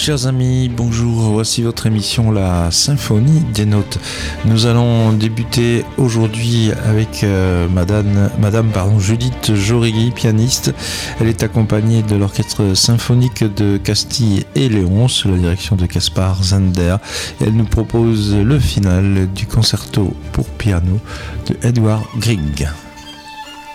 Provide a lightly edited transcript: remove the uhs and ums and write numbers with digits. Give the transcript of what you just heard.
Chers amis, bonjour, voici votre émission La Symphonie des Notes. Nous allons débuter aujourd'hui avec Madame Judith Jorigui, pianiste. Elle est accompagnée de l'Orchestre Symphonique de Castille et Léon sous la direction de Caspar Zander. Elle nous propose le final du concerto pour piano de Edvard Grieg.